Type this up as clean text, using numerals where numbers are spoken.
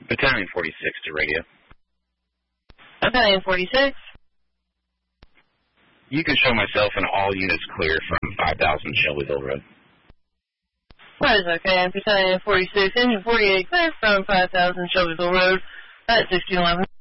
Battalion 46 to radio. Battalion 46. You can show myself and all units clear from 5000 Shelbyville Road. That is okay. Battalion 46, Engine 48, clear from 5000 Shelbyville Road at 1611.